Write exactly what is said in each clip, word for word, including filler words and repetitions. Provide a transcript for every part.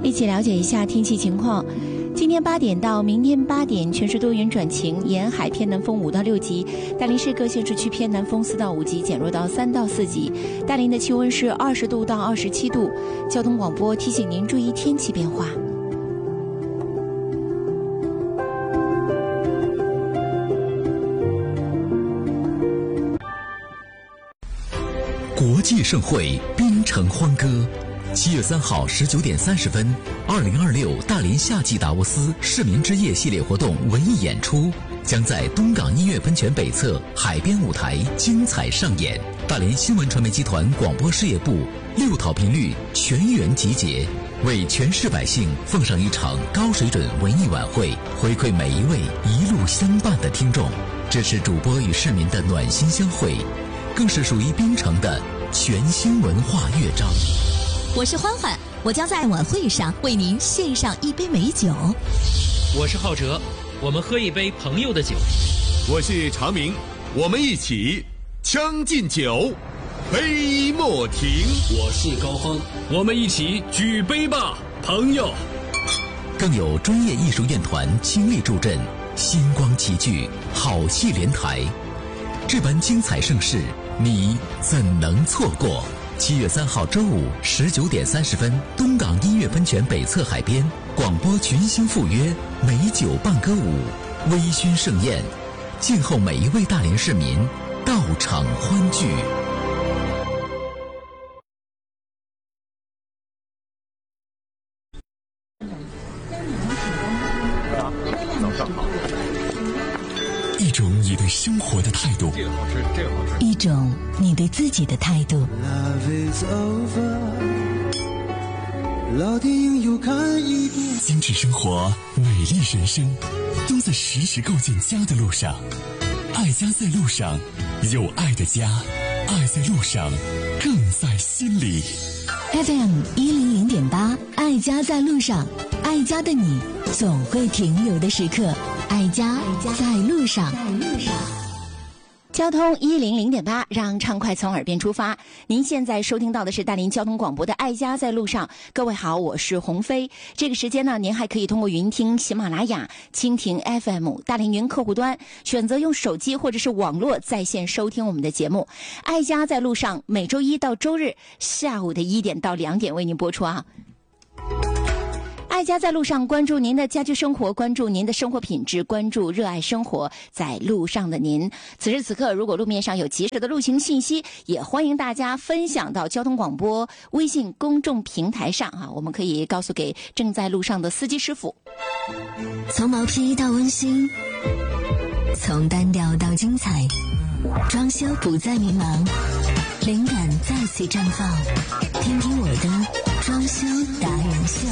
一起了解一下天气情况。今天八点到明天八点，全市多云转晴，沿海偏南风五到六级，大林市各县市区偏南风四到五级，减弱到三到四级。大林的气温是二十度到二十七度。交通广播提醒您注意天气变化。 国际盛会，边城欢歌。七月三号十九点三十分，二零二六大连夏季达沃斯市民之夜系列活动文艺演出将在东港音乐喷泉北侧海边舞台精彩上演。大连新闻传媒集团广播事业部六套频率全员集结，为全市百姓奉上一场高水准文艺晚会，回馈每一位一路相伴的听众。这是主播与市民的暖心相会，更是属于边城的全新文化乐章。 我是欢欢，我将在晚会上为您献上一杯美酒。 我是浩哲，我们喝一杯朋友的酒。 我是常明，我们一起将进酒，杯莫停。 我是高芳，我们一起举杯吧，朋友。 更有专业艺术院团倾力助阵，星光齐聚，好戏连台。这般精彩盛事，你怎能错过？七月三号周五十九点三十分，东港音乐喷泉北侧海边，广播群星赴约，美酒伴歌舞，微醺盛宴，静候每一位大连市民到场欢聚。 早上好。 一种你对生活的态度， 这个好吃，这个好吃。 一种你对自己的态度。 老电影又看一遍。 精致生活，美丽人生，都在时时构建家的路上。爱家在路上，有爱的家，爱在路上，更在心里。 F M 一零零点八，爱家在路上，爱家的你总会停留的时刻。爱家在路上。 交通一零零点八，让畅快从耳边出发。您现在收听到的是大连交通广播的《爱家在路上》。各位好，我是鸿飞。这个时间呢，您还可以通过云听、喜马拉雅、蜻蜓 F M、大连云客户端，选择用手机或者是网络在线收听我们的节目。《爱家在路上》每周一到周日下午的一点到两点为您播出啊。爱家在路上，关注您的家居生活，关注您的生活品质，关注热爱生活在路上的您。此时此刻，如果路面上有及时的路情信息，也欢迎大家分享到交通广播微信公众平台上啊，我们可以告诉给正在路上的司机师傅。 从毛坯到温馨，从单调到精彩，装修不再迷茫，灵感再次绽放。听听我的装修达人秀。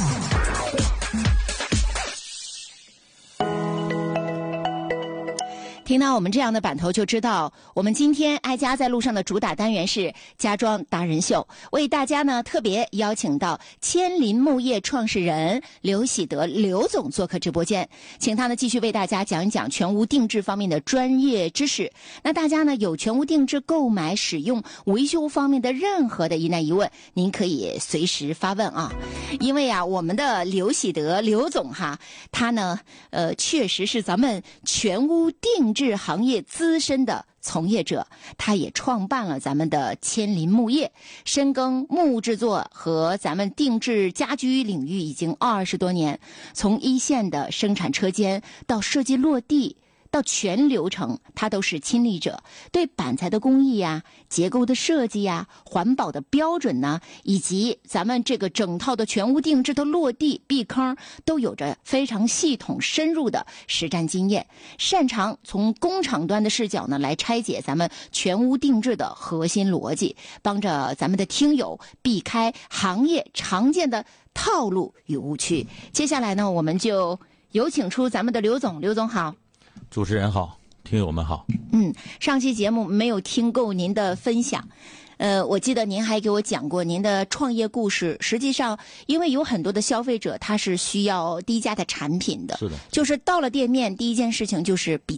听到我们这样的版头就知道，我们今天爱家在路上的主打单元是家装达人秀，为大家呢特别邀请到千林木业创始人刘喜德刘总做客直播间，请他呢继续为大家讲一讲全屋定制方面的专业知识。那大家呢有全屋定制购买、使用、维修方面的任何的疑难疑问，您可以随时发问啊。因为啊，我们的刘喜德刘总哈，他呢呃确实是咱们全屋定制行业资深的从业者，他也创办了咱们的千林木业，深耕木制作和咱们定制家居领域已经二十多年，从一线的生产车间到设计落地到全流程，他都是亲历者，对板材的工艺呀、结构的设计呀、环保的标准呢，以及咱们这个整套的全屋定制的落地避坑，都有着非常系统深入的实战经验，擅长从工厂端的视角呢来拆解咱们全屋定制的核心逻辑，帮着咱们的听友避开行业常见的套路与误区。接下来呢，我们就有请出咱们的刘总。刘总好。 主持人好，听友们好。 嗯，上期节目没有听够您的分享，呃，我记得您还给我讲过您的创业故事。实际上，因为有很多的消费者他是需要低价的产品的， 是的， 就是到了店面第一件事情就是比价。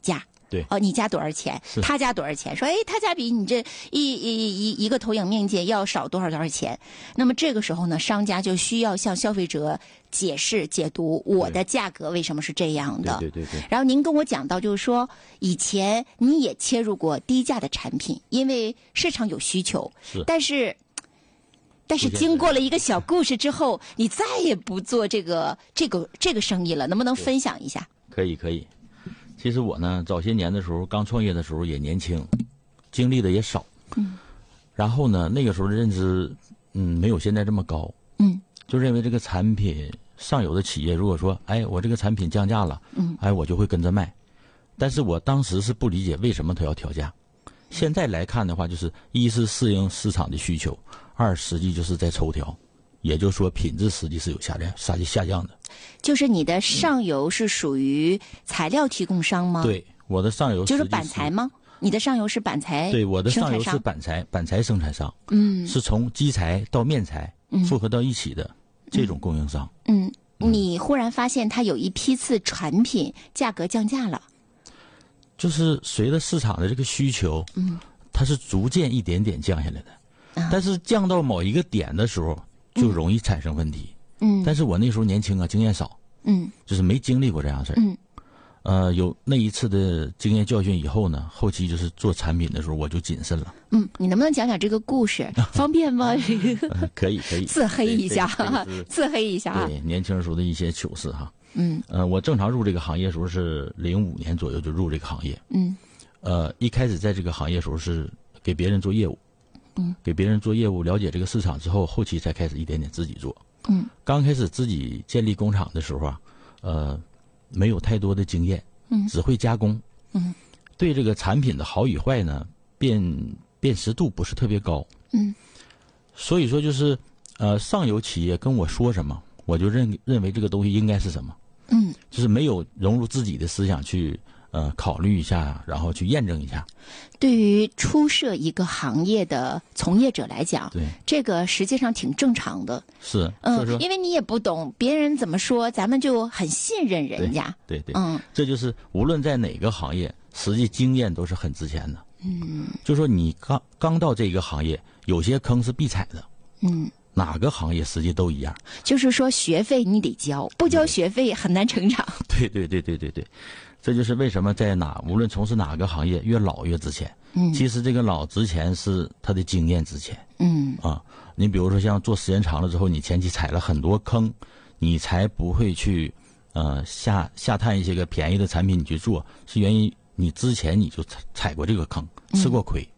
对， 哦，你家多少钱？他家多少钱？说，哎，他家比你这一一一一个投影面积要少多少多少钱？那么这个时候呢，商家就需要向消费者解释解读我的价格为什么是这样的。 对对对对。 然后您跟我讲到，就是说以前你也切入过低价的产品，因为市场有需求。 是。 但是。但是经过了一个小故事之后，你再也不做这个这个这个生意了，能不能分享一下？ 可以可以。其实我呢，早些年的时候刚创业的时候也年轻，经历的也少。嗯。然后呢，那个时候的认知，嗯，没有现在这么高。嗯。就认为这个产品上游的企业，如果说，哎，我这个产品降价了，嗯，哎，我就会跟着卖。但是我当时是不理解为什么他要调价。现在来看的话，就是一是适应市场的需求，二实际就是在抽调，也就是说品质实际是有下降、下下降的。 就是你的上游是属于材料提供商吗？ 对，我的上游就是板材吗？你的上游是板材？ 对，我的上游是板材，板材生产商。嗯，是从基材到面材复合到一起的这种供应商。 嗯，嗯你忽然发现它有一批次产品价格降价了。 就是随着市场的这个需求，嗯，它是逐渐一点点降下来的，嗯、但是降到某一个点的时候，就容易产生问题。嗯，但是我那时候年轻啊，经验少，嗯，就是没经历过这样的事儿。嗯，呃，有那一次的经验教训以后呢，后期就是做产品的时候我就谨慎了。 嗯，你能不能讲讲这个故事？方便吗？ 呃、可以可以， 自黑一下，自黑一下。 对，年轻时候的一些糗事哈。嗯，呃，我正常入这个行业的时候是零五年左右就入这个行业。嗯，呃，一开始在这个行业的时候是给别人做业务，嗯，给别人做业务，了解这个市场之后，后期才开始一点点自己做。嗯，刚开始自己建立工厂的时候啊，呃，没有太多的经验，嗯，只会加工，嗯，对这个产品的好与坏呢，辨辨识度不是特别高，嗯，所以说就是呃，上游企业跟我说什么，我就认认为这个东西应该是什么。嗯，就是没有融入自己的思想去呃考虑一下，然后去验证一下。 对于初涉一个行业的从业者来讲， 对这个实际上挺正常的。 是， 嗯，因为你也不懂别人怎么说，咱们就很信任人家。 对 对, 对，嗯，这就是无论在哪个行业，实际经验都是很值钱的。嗯，就说你刚刚到这个行业，有些坑是必踩的。嗯。哪个行业实际都一样， 就是说学费你得交，不交学费很难成长。 对对对对对对，这就是为什么在哪无论从事哪个行业，越老越值钱。嗯，其实这个老值钱是他的经验值钱。嗯啊，你比如说像做时间长了之后，你前期踩了很多坑，你才不会去呃下下探一些个便宜的产品你去做，是源于你之前你就踩踩过这个坑，吃过亏。